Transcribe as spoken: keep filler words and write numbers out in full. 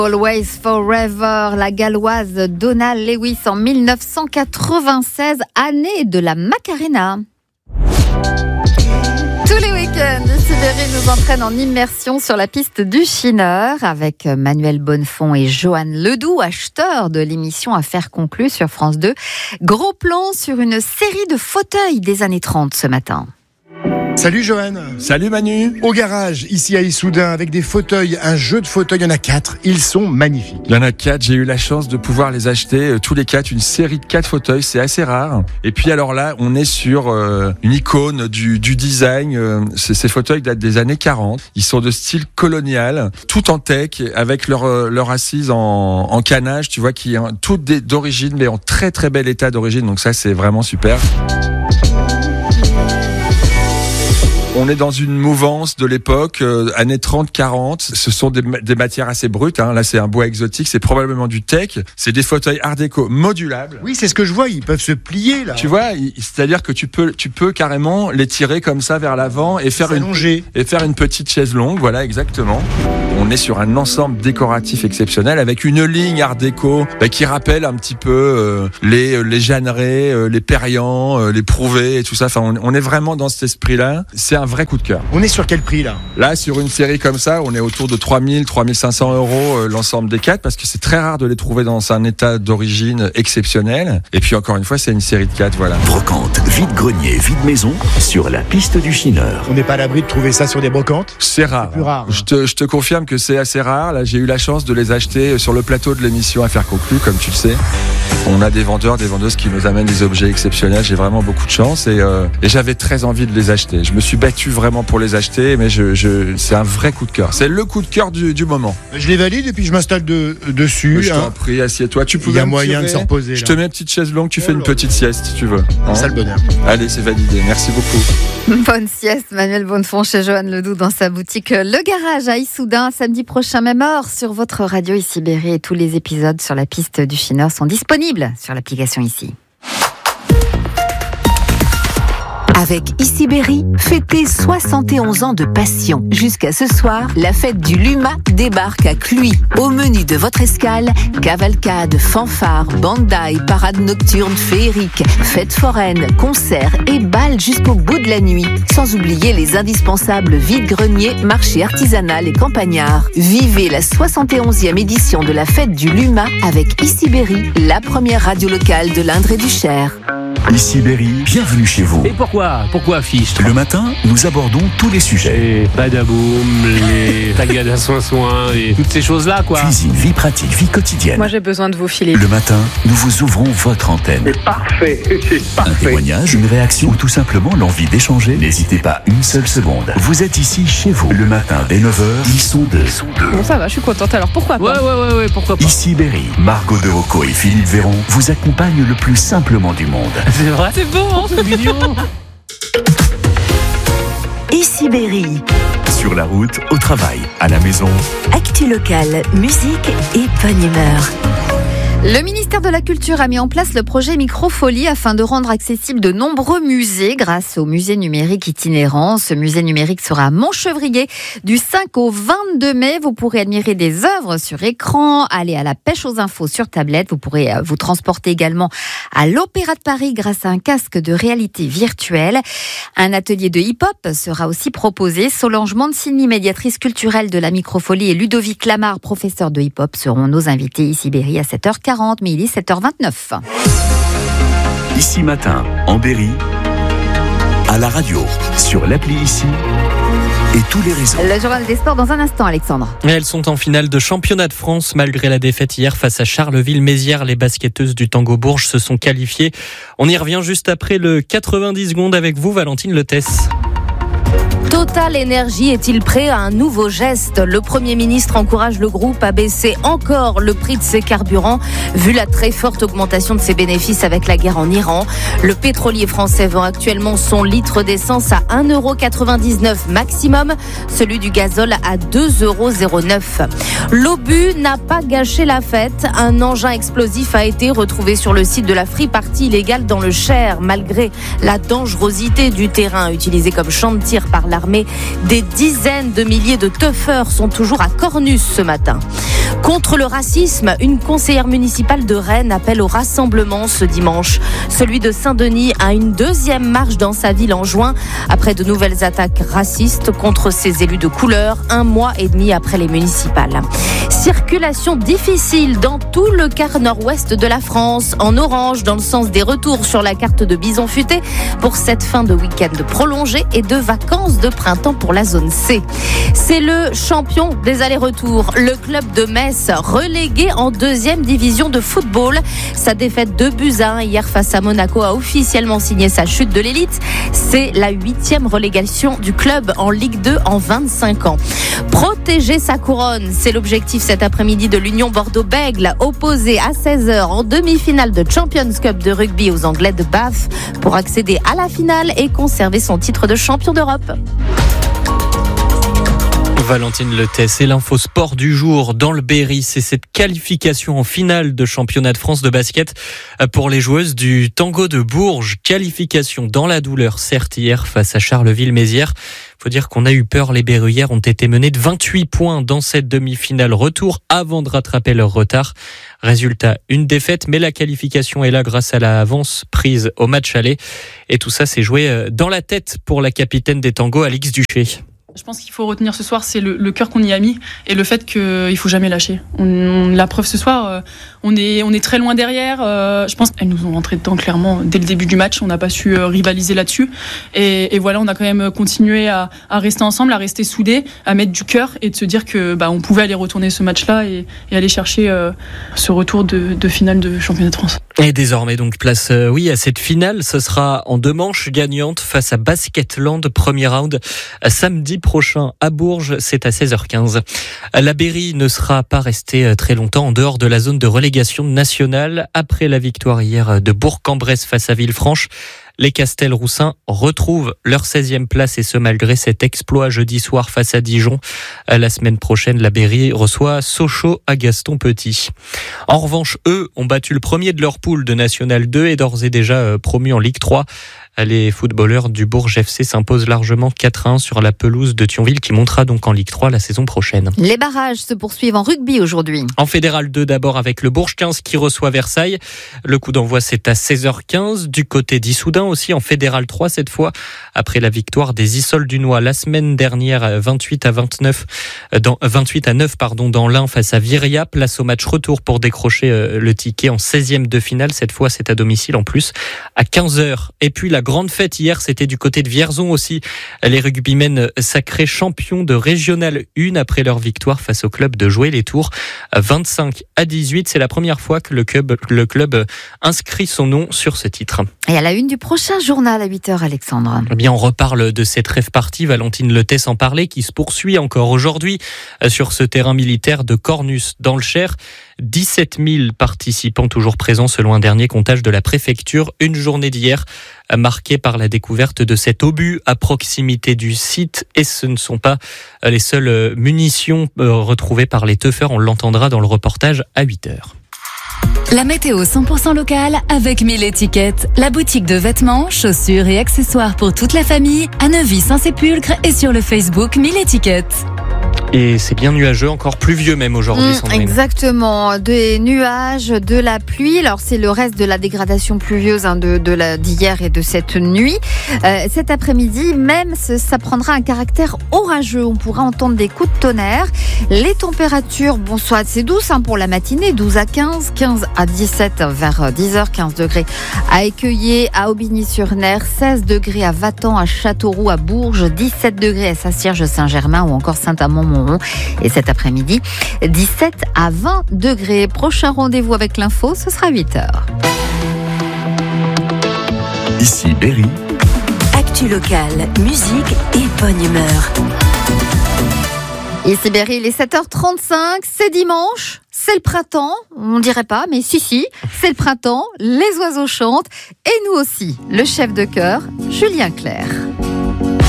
Always Forever, la galloise Donna Lewis en dix-neuf cent quatre-vingt-seize, année de la Macarena. Tous les week-ends, Sibérie nous entraîne en immersion sur la piste du Chineur avec Manuel Bonnefond et Johan Ledoux, acheteurs de l'émission Affaires conclues sur France deux. Gros plan sur une série de fauteuils des années trente ce matin. Salut Johan. Salut Manu. Au garage, ici à Issoudun, avec des fauteuils, un jeu de fauteuils, il y en a quatre, ils sont magnifiques. Il y en a quatre, j'ai eu la chance de pouvoir les acheter, euh, tous les quatre, une série de quatre fauteuils, c'est assez rare. Et puis alors là, on est sur euh, une icône du, du design, euh, ces, ces fauteuils datent des années quarante, ils sont de style colonial, tout en teck, avec leur, euh, leur assise en, en canage, tu vois, qui est toutes des, d'origine, mais en très très bel état d'origine, donc ça c'est vraiment super. On est dans une mouvance de l'époque, euh, années trente quarante. Ce sont des, des matières assez brutes. Hein. Là, c'est un bois exotique. C'est probablement du teck. C'est des fauteuils art déco modulables. Oui, c'est ce que je vois. Ils peuvent se plier, là. Tu vois, il, c'est-à-dire que tu peux, tu peux carrément les tirer comme ça vers l'avant et faire une, et faire une petite chaise longue. Voilà, exactement. On est sur un ensemble décoratif exceptionnel avec une ligne art déco bah, qui rappelle un petit peu euh, les, les Jeanneret, euh, les Perriand, euh, les Prouvé et tout ça. Enfin, on, on est vraiment dans cet esprit-là. C'est un vrai coup de cœur. On est sur quel prix là ? Là, sur une série comme ça, on est autour de trois mille, trois mille cinq cents euros euh, l'ensemble des quatre parce que c'est très rare de les trouver dans un état d'origine exceptionnel. Et puis encore une fois, c'est une série de quatre, voilà. Brocante, vide-grenier, vide-maison sur la piste du Chineur. On n'est pas à l'abri de trouver ça sur des brocantes ? C'est rare. C'est plus rare. Hein. Je te, je te confirme que c'est assez rare. Là, j'ai eu la chance de les acheter sur le plateau de l'émission Affaires conclues, comme tu le sais. On a des vendeurs, des vendeuses qui nous amènent des objets exceptionnels. J'ai vraiment beaucoup de chance et, euh, et j'avais très envie de les acheter. Je me suis battu vraiment pour les acheter, mais je, je, c'est un vrai coup de cœur. C'est le coup de cœur du, du moment. Je les valide et puis je m'installe de, dessus. Mais je t'en hein. prie, assieds-toi. Tu Il y a moyen de se reposer. Je là. te mets une petite chaise longue, tu oh fais là une petite sieste si tu veux. Hein ça le bonheur. Allez, c'est validé. Merci beaucoup. Bonne sieste, Manuel Bonnefond chez Johan Ledoux dans sa boutique Le Garage à Issoudun, samedi prochain, même heure, sur votre radio Sibérie. Et tous les épisodes sur la piste du Chineur sont disponibles sur l'application ici. Avec Sibérie, fêtez soixante et onze ans de passion. Jusqu'à ce soir, la fête du Luma débarque à Cluis. Au menu de votre escale, cavalcade, fanfare, bandaille, parade nocturne féerique, fête foraine, concerts et bal jusqu'au bout de la nuit. Sans oublier les indispensables vide-greniers, marchés artisanal et campagnards. Vivez la soixante et onzième édition de la fête du Luma avec Sibérie, la première radio locale de l'Indre et du Cher. Sibérie, bienvenue chez vous. Et pourquoi Pourquoi fichtre ? Le matin, nous abordons tous les sujets. Les badaboum, les tagades à soin-soin, et toutes ces choses-là, quoi. Cuisine, vie pratique, vie quotidienne. Moi, j'ai besoin de vos filets. Le matin, nous vous ouvrons votre antenne. C'est parfait, c'est parfait. Un témoignage, une réaction ou tout simplement l'envie d'échanger. N'hésitez pas une seule seconde. Vous êtes ici chez vous. Le matin, dès neuf heures, ils sont deux. Ils sont deux. Bon, ça va, je suis contente. Alors, pourquoi pas ? Ouais, ouais, ouais, ouais, pourquoi pas. Sibérie, Margot de Rocco et Philippe Véron vous accompagnent le plus simplement du monde. C'est vrai ? C'est beau, hein, c'est mignon. Sibérie, Sur la route, au travail, à la maison. actu locale, musique et bonne humeur. Le ministère de la Culture a mis en place le projet Microfolie afin de rendre accessibles de nombreux musées grâce au musée numérique itinérant. Ce musée numérique sera à Montchevrier du cinq au vingt-deux mai. Vous pourrez admirer des œuvres sur écran, aller à la pêche aux infos sur tablette. Vous pourrez vous transporter également à l'Opéra de Paris grâce à un casque de réalité virtuelle. Un atelier de hip-hop sera aussi proposé. Solange Mancini, médiatrice culturelle de la Microfolie, et Ludovic Lamar, professeur de hip-hop, seront nos invités ici Sibérie à sept heures quarante, mais il est sept heures vingt-neuf. Ici matin, en Berry, à la radio, sur l'appli Ici et tous les réseaux. Le journal des sports dans un instant, Alexandre. Elles sont en finale de championnat de France. Malgré la défaite hier face à Charleville-Mézières, les basketteuses du Tango Bourges se sont qualifiées. On y revient juste après le quatre-vingt-dix secondes avec vous, Valentine Letès. Total Énergie est-il prêt à un nouveau geste ? Le Premier ministre encourage le groupe à baisser encore le prix de ses carburants, vu la très forte augmentation de ses bénéfices avec la guerre en Iran. Le pétrolier français vend actuellement son litre d'essence à un euro quatre-vingt-dix-neuf maximum, celui du gazole à deux euros zéro neuf. L'obus n'a pas gâché la fête. Un engin explosif a été retrouvé sur le site de la Free Party illégale dans le Cher, malgré la dangerosité du terrain utilisé comme champ de tir par l'armée. Des dizaines de milliers de teufeurs sont toujours à Cornus ce matin. Contre le racisme, une conseillère municipale de Rennes appelle au rassemblement ce dimanche. Celui de Saint-Denis a une deuxième marche dans sa ville en juin, après de nouvelles attaques racistes contre ses élus de couleur, un mois et demi après les municipales. Circulation difficile dans tout le quart nord-ouest de la France, en orange dans le sens des retours sur la carte de Bison Futé pour cette fin de week-end prolongée et de vacances de printemps pour la zone C. C'est le champion des allers-retours, le club de Metz, relégué en deuxième division de football. Sa défaite deux buts à un hier face à Monaco a officiellement signé sa chute de l'élite. C'est la huitième relégation du club en Ligue deux en vingt-cinq ans. Protéger sa couronne, c'est l'objectif cet après-midi de l'Union Bordeaux-Bègles, opposé à seize heures en demi-finale de Champions Cup de rugby aux Anglais de Bath pour accéder à la finale et conserver son titre de champion d'Europe. Valentine Letet, c'est l'info sport du jour dans le Berry. C'est cette qualification en finale de championnat de France de basket pour les joueuses du Tango de Bourges. Qualification dans la douleur, certes, hier face à Charleville-Mézières. Faut dire qu'on a eu peur. Les Berruyères ont été menées de vingt-huit points dans cette demi-finale retour avant de rattraper leur retard. Résultat, une défaite, mais la qualification est là grâce à la avance prise au match aller. Et tout ça s'est joué dans la tête pour la capitaine des Tangos, Alix Duché. Je pense qu'il faut retenir ce soir, c'est le, le cœur qu'on y a mis et le fait qu'il ne faut jamais lâcher. On, on, la preuve ce soir, euh, on, est, on est très loin derrière. Euh, je pense qu'elles nous ont rentré dedans clairement dès le début du match. On n'a pas su euh, rivaliser là-dessus. Et, et voilà, on a quand même continué à, à rester ensemble, à rester soudés, à mettre du cœur et de se dire que bah, on pouvait aller retourner ce match-là et, et aller chercher euh, ce retour de, de finale de championnat de France. Et désormais donc place euh, oui à cette finale. Ce sera en deux manches gagnantes face à Basketland, premier round samedi prochain à Bourges, c'est à seize heures quinze. La Berry ne sera pas restée très longtemps en dehors de la zone de relégation nationale. Après la victoire hier de Bourg-en-Bresse face à Villefranche, les Castelroussins retrouvent leur seizième place et ce malgré cet exploit jeudi soir face à Dijon. La semaine prochaine, la Berry reçoit Sochaux à Gaston Petit. En revanche, eux ont battu le premier de leur poule de National deux et d'ores et déjà promu en Ligue trois. Les footballeurs du Bourges F C s'imposent largement quatre à un sur la pelouse de Thionville qui montera donc en Ligue trois la saison prochaine. Les barrages se poursuivent en rugby aujourd'hui. En Fédéral deux d'abord avec le Bourges quinze qui reçoit Versailles. Le coup d'envoi c'est à seize heures quinze. Du côté d'Issoudun aussi en Fédéral trois cette fois après la victoire des Issols-du-Noix la semaine dernière vingt-huit à vingt-neuf dans vingt-huit à neuf pardon dans l'Ain face à Viria. Place au match retour pour décrocher le ticket en seizième de finale. Cette fois c'est à domicile en plus à quinze heures. Et puis la grande fête hier, c'était du côté de Vierzon aussi. Les rugbymen sacrés champions de Régional un après leur victoire face au club de Jouer-les-Tours. vingt-cinq à dix-huit, c'est la première fois que le club, le club inscrit son nom sur ce titre. Et à la une du prochain journal à huit heures, Alexandre. Eh bien, on reparle de cette rêve partie, Valentine Letet s'en parlait, qui se poursuit encore aujourd'hui sur ce terrain militaire de Cornus dans le Cher. dix-sept mille participants toujours présents selon un dernier comptage de la préfecture. Une journée d'hier marquée par la découverte de cet obus à proximité du site. Et ce ne sont pas les seules munitions retrouvées par les teufeurs. On l'entendra dans le reportage à huit heures. La météo cent pour cent locale avec mille étiquettes. La boutique de vêtements, chaussures et accessoires pour toute la famille à Neuvy-Saint-Sépulcre et sur le Facebook mille étiquettes. Et c'est bien nuageux, encore pluvieux même aujourd'hui, Mmh, exactement, des nuages, de la pluie. Alors c'est le reste de la dégradation pluvieuse hein, de, de la, d'hier et de cette nuit. Euh, cet après-midi, même ça prendra un caractère orageux. On pourra entendre des coups de tonnerre. Les températures, bon, soit assez douces hein, pour la matinée, douze à quinze, quinze à dix-sept vers dix heures, quinze degrés à Écueillé, à Aubigny-sur-Ner, seize degrés à Vatan, à Châteauroux, à Bourges, dix-sept degrés à Saint-Cierge-Saint-Germain ou encore Saint-Amand-Montron. Et cet après-midi, dix-sept à vingt degrés. Prochain rendez-vous avec l'info, ce sera huit heures. Ici Berry. Actu locale, musique et bonne humeur. Ici Berry, il est sept heures trente-cinq, c'est dimanche, c'est le printemps, on dirait pas, mais si si, c'est le printemps, les oiseaux chantent, et nous aussi, le chef de chœur, Julien Clerc.